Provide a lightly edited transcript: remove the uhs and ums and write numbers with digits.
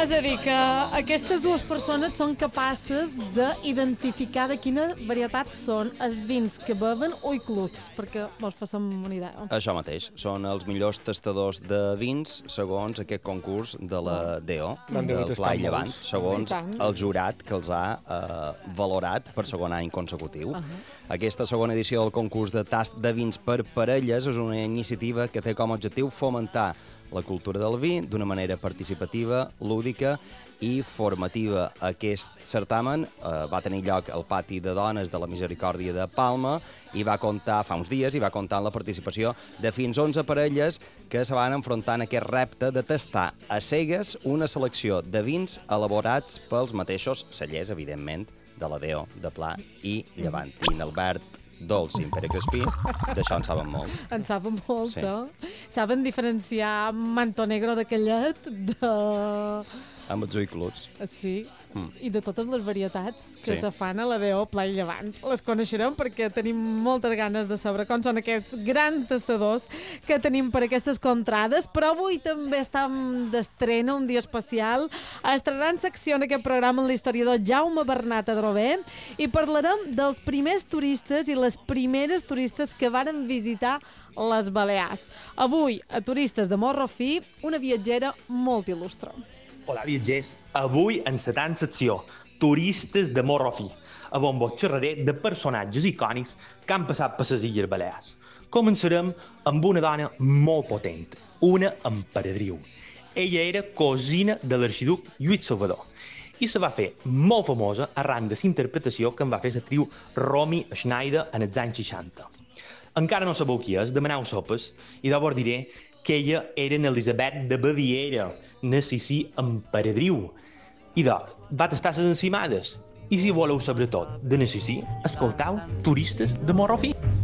És a dir, que aquestes dues persones són capaces d'identificar de quina varietat són els vins que beuen o cluts, perquè mos façam una idea. Això mateix, són els millors tastadors de vins segons aquest concurs de la DO, del Pla i Llevant, segons el jurat que els ha valorat per segon any consecutiu. Aquesta segona edició del concurs de tast de vins per parelles és una iniciativa que té com a objectiu fomentar la cultura del vi d'una manera participativa, lúdica i formativa. Aquest certamen va tenir lloc al pati de dones de la Misericòrdia de Palma i va comptar, fa uns dies, i va comptar amb la participació de fins 11 parelles que se van enfrontar en aquest repte de tastar a cegues una selecció de vins elaborats pels mateixos cellers, evidentment, de la DO, de Pla i Llevant. I en Albert Dolç i en Pere Crespí, d'això en saben molt. En saben molt, sí. Saben diferenciar manto negro de callet de... Amb els uicluts. Sí, i de totes les varietats que se fan a la DO Pla i Llevant. Les coneixerem perquè tenim moltes ganes de saber com són aquests grans tastadors que tenim per aquestes contrades, però avui també estem d'estrena, un dia especial. Estrenaran secció en aquest programa amb l'historiador Jaume Bernat Adrover i parlarem dels primers turistes i les primeres turistes que varen visitar les Balears. Avui, a Turistes de Morro Fi, una viatgera molt il·lustre. Hola, viatgers. Avui, en la tan secció, Turistes de Morro Fi, on vos xerraré de personatges icònics que han passat per les Illes Balears. Començarem amb una dona molt potent, una emperadriu. Ella era cosina de l'arxiduc Lluís Salvador i se va fer molt famosa arran de la interpretació que en va fer l'actriu Romy Schneider en els anys 60. Encara no sabeu qui és, demaneu sopes, i llavors diré que ella era Elisabet de Baviera, Narcissi emperadriu. I va tastar les encimades. I si voleu saber tot de Narcissi, escoltau Turistes de Morro Fi.